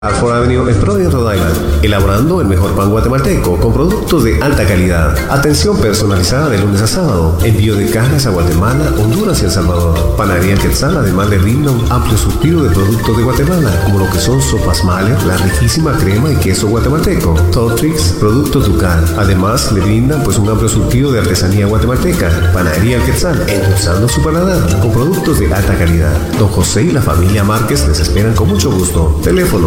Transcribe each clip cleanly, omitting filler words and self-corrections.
Alford Avenue en Providence, Rhode Island, elaborando el mejor pan guatemalteco con productos de alta calidad. Atención personalizada de lunes a sábado. Envío de cajas a Guatemala, Honduras y El Salvador. Panadería El Quetzal además le brinda un amplio surtido de productos de Guatemala, como lo que son sopas Mahler, la riquísima crema y queso guatemalteco, Totrix, productos Ducal. Además le brindan un amplio surtido de artesanía guatemalteca. Panadería El Quetzal, endulzando su paladar con productos de alta calidad. Don José y la familia Márquez les esperan con mucho gusto. Teléfono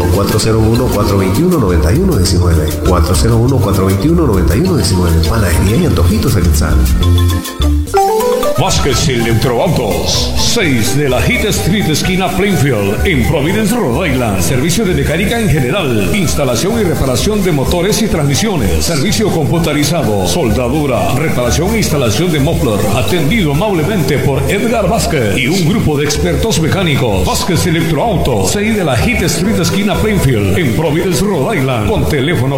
401-421-9119. 401-421-9119. Panadería y antojitos El Quetzal. Vázquez Electroautos, 6 de la Heat Street, esquina Plainfield, en Providence, Rhode Island. Servicio de mecánica en general, instalación y reparación de motores y transmisiones, servicio computarizado, soldadura, reparación e instalación de muffler, atendido amablemente por Edgar Vázquez y un grupo de expertos mecánicos. Vázquez Electroautos, 6 de la Heat Street, esquina Plainfield, en Providence, Rhode Island, con teléfono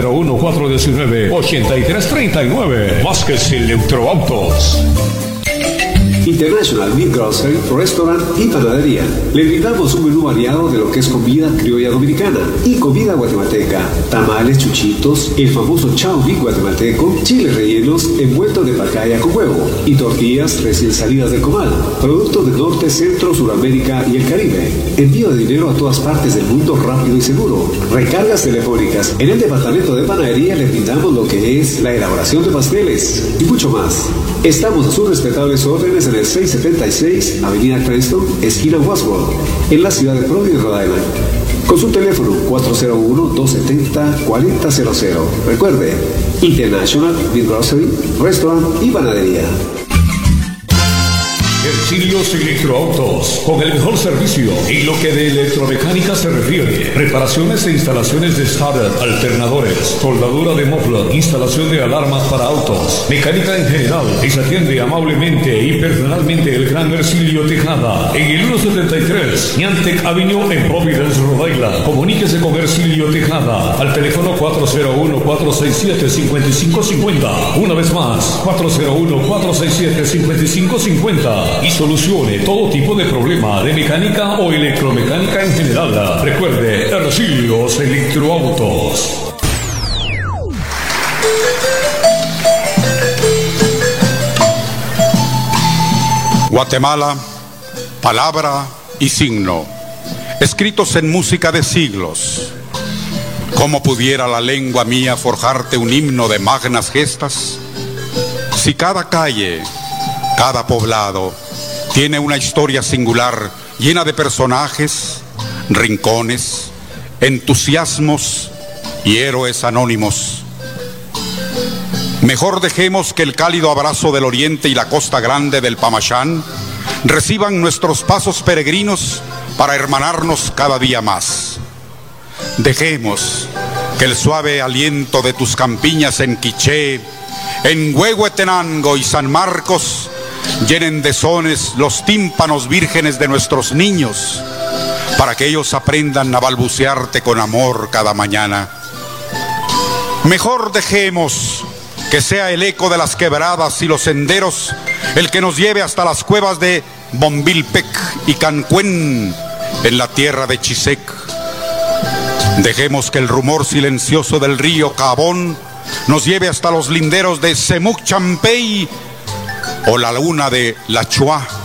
401-419-8339. Vázquez Electroautos. International Meat Grocery, Restaurant y Panadería. Le brindamos un menú variado de lo que es comida criolla dominicana y comida guatemalteca. Tamales, chuchitos, el famoso chao big guatemalteco, chiles rellenos, envueltos de pacaya con huevo y tortillas recién salidas del comal. Productos del norte, centro, Suramérica y el Caribe. Envío de dinero a todas partes del mundo rápido y seguro. Recargas telefónicas. En el departamento de panadería le brindamos lo que es la elaboración de pasteles y mucho más. Estamos a sus respetables órdenes en el 676 Avenida Cranston, esquina Wasworth, en la ciudad de Providence, Rhode Island, con su teléfono 401-270-4000. Recuerde, International Meat Grocery, Restaurant y Panadería. Hercilios Electroautos, con el mejor servicio en lo que de electromecánica se refiere. Reparaciones e instalaciones de starter, alternadores, soldadura de muffler, instalación de alarmas para autos, mecánica en general. Y se atiende amablemente y personalmente el gran Hercilio Tejada en el 173 Niantec Avenue en Providence, Rhode Island. Comuníquese con Hercilio Tejada al teléfono 401-467-5550. Una vez más, 401-467-5550. Y solucione todo tipo de problema de mecánica o electromecánica en general. Recuerde, Hercilios Electroautos. Guatemala, palabra y signo, escritos en música de siglos. ¿Cómo pudiera la lengua mía forjarte un himno de magnas gestas? Si cada calle, cada poblado tiene una historia singular, llena de personajes, rincones, entusiasmos y héroes anónimos. Mejor dejemos que el cálido abrazo del oriente y la costa grande del Pamachán reciban nuestros pasos peregrinos para hermanarnos cada día más. Dejemos que el suave aliento de tus campiñas en Quiché, en Huehuetenango y San Marcos llenen de sones los tímpanos vírgenes de nuestros niños, para que ellos aprendan a balbucearte con amor cada mañana. Mejor dejemos que sea el eco de las quebradas y los senderos el que nos lleve hasta las cuevas de Bombilpec y Cancuén, en la tierra de Chisec. Dejemos que el rumor silencioso del río Cabón nos lleve hasta los linderos de Semuc Champey o la laguna de La Chua.